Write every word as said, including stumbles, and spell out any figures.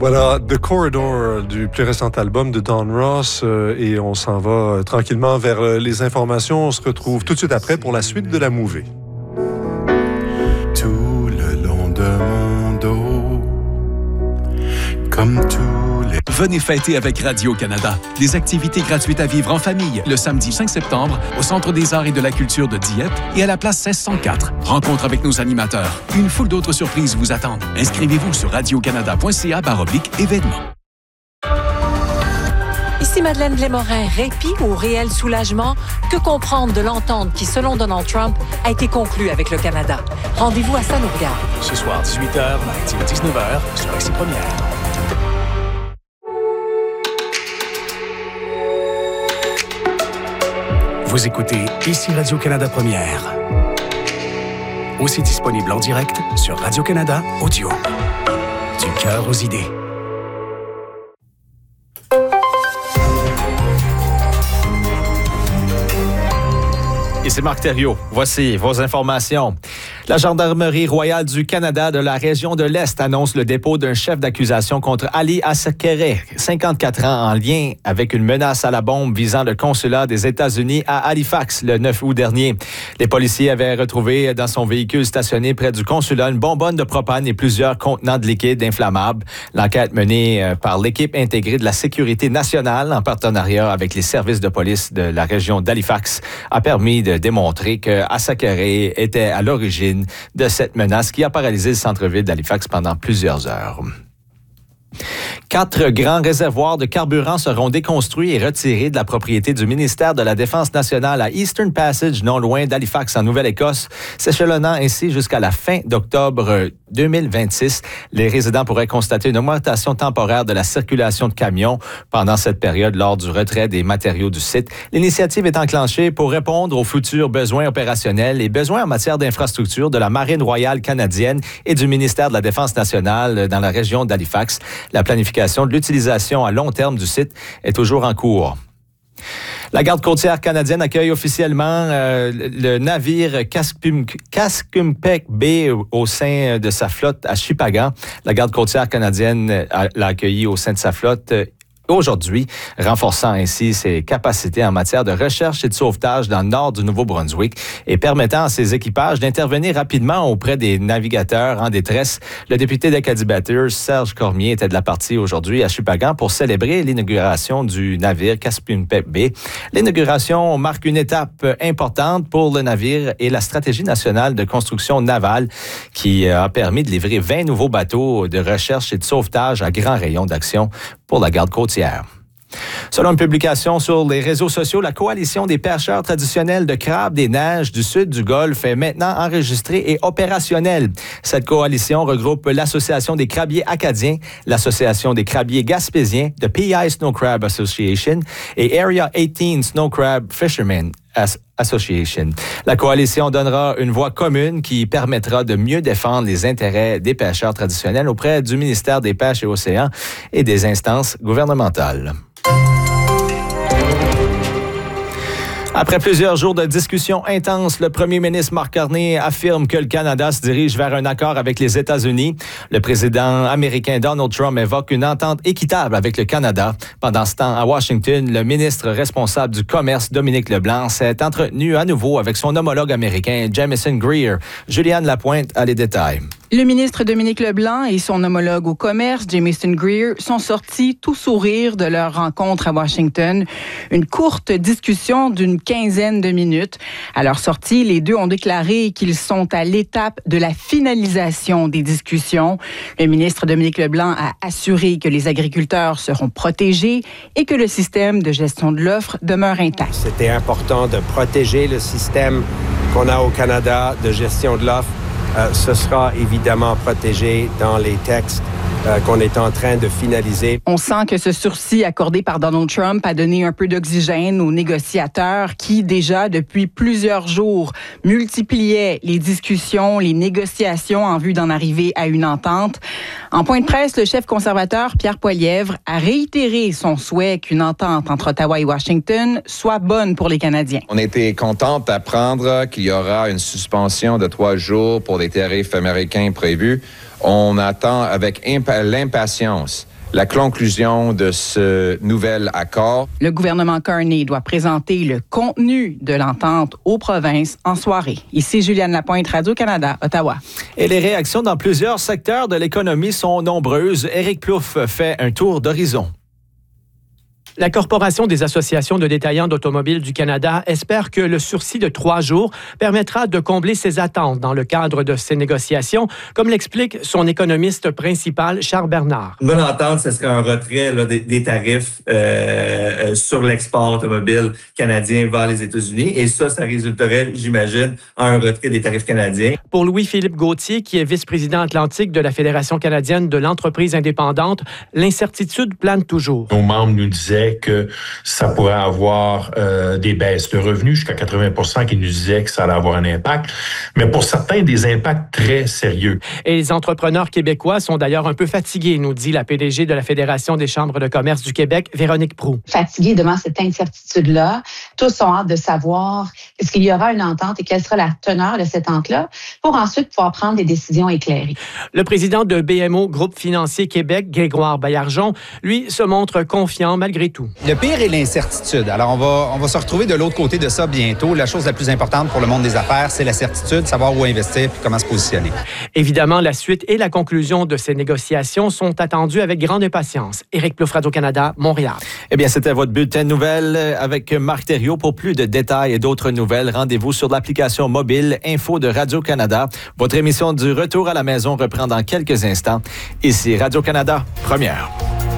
Voilà, The Corridor du plus récent album de Don Ross euh, et on s'en va euh, tranquillement vers euh, les informations. On se retrouve tout de suite après pour la suite de la movie. Tout le long de mon dos, comme tous les... Venez fêter avec Radio-Canada. Des activités gratuites à vivre en famille le samedi cinq septembre au Centre des arts et de la culture de Dieppe et à la place seize cent quatre. Rencontre avec nos animateurs. Une foule d'autres surprises vous attendent. Inscrivez-vous sur radiocanada.ca barre oblique événements. Ici Madeleine Blais-Morin. Répit ou réel soulagement? Que comprendre de l'entente qui, selon Donald Trump, a été conclue avec le Canada? Rendez-vous à ça nous regarde. Ce soir, dix-huit heures, mardi dix-neuf heures, sur Ici Première. Vous écoutez Ici Radio-Canada Première. Aussi disponible en direct sur Radio-Canada Audio. Du cœur aux idées. Ici Marc Thériault. Voici vos informations. La Gendarmerie royale du Canada de la région de l'Est annonce le dépôt d'un chef d'accusation contre Ali Assekere, cinquante-quatre ans, en lien avec une menace à la bombe visant le consulat des États-Unis à Halifax le neuf août dernier. Les policiers avaient retrouvé dans son véhicule stationné près du consulat une bonbonne de propane et plusieurs contenants de liquide inflammable. L'enquête menée par l'équipe intégrée de la Sécurité nationale en partenariat avec les services de police de la région d'Halifax a permis de démontrer que Assekere était à l'origine de cette menace qui a paralysé le centre-ville d'Halifax pendant plusieurs heures. Quatre grands réservoirs de carburant seront déconstruits et retirés de la propriété du ministère de la Défense nationale à Eastern Passage, non loin d'Halifax, en Nouvelle-Écosse, s'échelonnant ainsi jusqu'à la fin d'octobre deux mille vingt-six. Les résidents pourraient constater une augmentation temporaire de la circulation de camions pendant cette période lors du retrait des matériaux du site. L'initiative est enclenchée pour répondre aux futurs besoins opérationnels et besoins en matière d'infrastructure de la Marine royale canadienne et du ministère de la Défense nationale dans la région d'Halifax. La planification de l'utilisation à long terme du site est toujours en cours. La garde côtière canadienne accueille officiellement euh, le navire Kaskumpek Bay au sein de sa flotte à Shippagan. La garde côtière canadienne l'a accueilli au sein de sa flotte aujourd'hui, renforçant ainsi ses capacités en matière de recherche et de sauvetage dans le nord du Nouveau-Brunswick et permettant à ses équipages d'intervenir rapidement auprès des navigateurs en détresse. Le député d'Acadie-Bathurst, Serge Cormier, était de la partie aujourd'hui à Shippagan pour célébrer l'inauguration du navire Kaskumpek Bay. L'inauguration marque une étape importante pour le navire et la stratégie nationale de construction navale qui a permis de livrer vingt nouveaux bateaux de recherche et de sauvetage à grand rayon d'action pour la garde côtière. Selon une publication sur les réseaux sociaux, la Coalition des pêcheurs traditionnels de crabes des neiges du sud du Golfe est maintenant enregistrée et opérationnelle. Cette coalition regroupe l'Association des crabiers acadiens, l'Association des crabiers gaspésiens, The P I Snow Crab Association et Area dix-huit Snow Crab Fishermen Association. La coalition donnera une voix commune qui permettra de mieux défendre les intérêts des pêcheurs traditionnels auprès du ministère des Pêches et Océans et des instances gouvernementales. Après plusieurs jours de discussions intenses, le premier ministre Mark Carney affirme que le Canada se dirige vers un accord avec les États-Unis. Le président américain Donald Trump évoque une entente équitable avec le Canada. Pendant ce temps, à Washington, le ministre responsable du Commerce, Dominique Leblanc, s'est entretenu à nouveau avec son homologue américain, Jamieson Greer. Juliane Lapointe a les détails. Le ministre Dominique Leblanc et son homologue au commerce, Jamieson Greer, sont sortis tout sourire de leur rencontre à Washington. Une courte discussion d'une quinzaine de minutes. À leur sortie, les deux ont déclaré qu'ils sont à l'étape de la finalisation des discussions. Le ministre Dominique Leblanc a assuré que les agriculteurs seront protégés et que le système de gestion de l'offre demeure intact. C'était important de protéger le système qu'on a au Canada de gestion de l'offre. Euh, ce sera évidemment protégé dans les textes euh, qu'on est en train de finaliser. On sent que ce sursis accordé par Donald Trump a donné un peu d'oxygène aux négociateurs qui, déjà depuis plusieurs jours, multipliaient les discussions, les négociations en vue d'en arriver à une entente. En point de presse, le chef conservateur Pierre Poilievre a réitéré son souhait qu'une entente entre Ottawa et Washington soit bonne pour les Canadiens. On était contents d'apprendre qu'il y aura une suspension de trois jours pour les tarifs américains prévus. On attend avec imp- l'impatience la conclusion de ce nouvel accord. Le gouvernement Carney doit présenter le contenu de l'entente aux provinces en soirée. Ici Juliane Lapointe, Radio-Canada, Ottawa. Et les réactions dans plusieurs secteurs de l'économie sont nombreuses. Éric Plouffe fait un tour d'horizon. La Corporation des associations de détaillants d'automobiles du Canada espère que le sursis de trois jours permettra de combler ses attentes dans le cadre de ces négociations, comme l'explique son économiste principal, Charles Bernard. Une bonne entente, ce serait un retrait là, des, des tarifs euh, euh, sur l'export automobile canadien vers les États-Unis. Et ça, ça résulterait, j'imagine, à un retrait des tarifs canadiens. Pour Louis-Philippe Gauthier, qui est vice-président atlantique de la Fédération canadienne de l'entreprise indépendante, l'incertitude plane toujours. Nos membres nous disaient que ça pourrait avoir euh, des baisses de revenus, jusqu'à quatre-vingts pour cent qui nous disaient que ça allait avoir un impact, mais pour certains, des impacts très sérieux. Et les entrepreneurs québécois sont d'ailleurs un peu fatigués, nous dit la P D G de la Fédération des chambres de commerce du Québec, Véronique Proulx. Fatigués devant cette incertitude-là, tous ont hâte de savoir est-ce qu'il y aura une entente et quelle sera la teneur de cette entente-là pour ensuite pouvoir prendre des décisions éclairées. Le président de B M O Groupe Financier Québec, Grégoire Baillargeon, lui, se montre confiant malgré tout. Le pire est l'incertitude. Alors, on va, on va se retrouver de l'autre côté de ça bientôt. La chose la plus importante pour le monde des affaires, c'est la certitude, savoir où investir et comment se positionner. Évidemment, la suite et la conclusion de ces négociations sont attendues avec grande impatience. Éric Plouffe, Radio-Canada, Montréal. Eh bien, c'était votre bulletin de nouvelles avec Marc Thériault. Pour plus de détails et d'autres nouvelles, rendez-vous sur l'application mobile Info de Radio-Canada. Votre émission du Retour à la maison reprend dans quelques instants. Ici Radio-Canada, première.